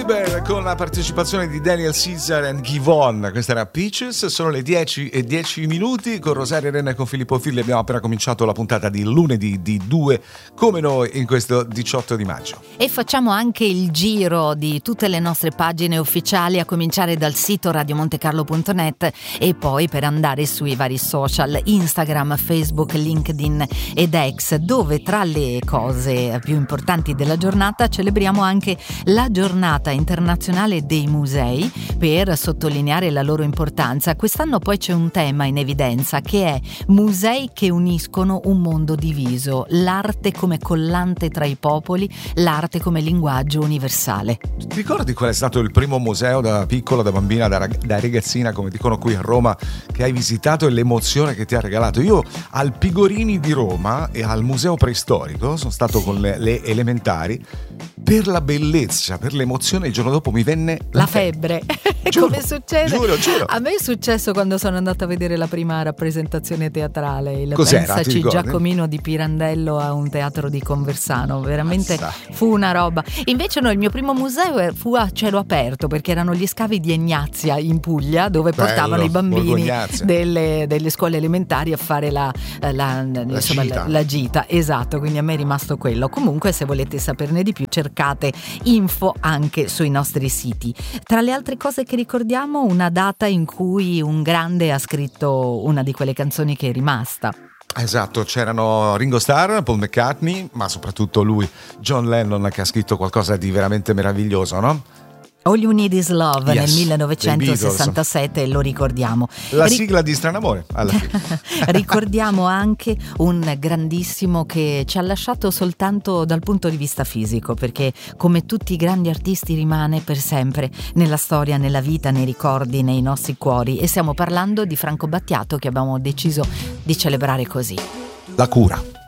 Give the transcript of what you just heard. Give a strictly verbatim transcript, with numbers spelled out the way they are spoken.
Con la partecipazione di Daniel Caesar e Givon. Questa era Peaches. Sono le dieci e dieci minuti. Con Rosaria Renna e con Filippo Filli abbiamo appena cominciato la puntata di lunedì di due come noi in questo diciotto di maggio. E facciamo anche il giro di tutte le nostre pagine ufficiali, a cominciare dal sito radiomontecarlo punto net e poi per andare sui vari social Instagram, Facebook, LinkedIn ed X, dove tra le cose più importanti della giornata celebriamo anche la giornata internazionale dei musei per sottolineare la loro importanza. Quest'anno poi c'è un tema in evidenza che è musei che uniscono un mondo diviso, l'arte come collante tra i popoli, l'arte come linguaggio universale. Ti ricordi qual è stato il primo museo da piccola, da bambina, da, rag- da ragazzina, come dicono qui a Roma, che hai visitato e l'emozione che ti ha regalato? Io al Pigorini di Roma e al Museo Preistorico sono stato con le, le elementari. Per la bellezza, per l'emozione, il giorno dopo mi venne la, la febbre. Giuro, come succede? Giuro, giuro. A me è successo quando sono andata a vedere la prima rappresentazione teatrale, il Cos'era, Pensaci Giacomino di Pirandello a un teatro di Conversano. Veramente Mazza. Fu una roba. Invece no, il mio primo museo fu a cielo aperto, perché erano gli scavi di Egnazia in Puglia, dove Bello, portavano i bambini Borgognazia. delle, delle scuole elementari a fare la, la, la, insomma, gita. la, la gita. Esatto, quindi a me è rimasto quello. Comunque, se volete saperne di più, cercate info anche sui nostri siti. Tra le altre cose che ricordiamo, una data in cui un grande ha scritto una di quelle canzoni che è rimasta. Esatto, c'erano Ringo Starr, Paul McCartney, ma soprattutto lui, John Lennon, che ha scritto qualcosa di veramente meraviglioso, no? All You Need Is Love, Yes, nel millenovecentosessantasette, lo ricordiamo. La Ri- sigla di Stranamore, alla fine. Ricordiamo anche un grandissimo che ci ha lasciato soltanto dal punto di vista fisico, perché come tutti i grandi artisti rimane per sempre nella storia, nella vita, nei ricordi, nei nostri cuori, e stiamo parlando di Franco Battiato, che abbiamo deciso di celebrare così. La cura.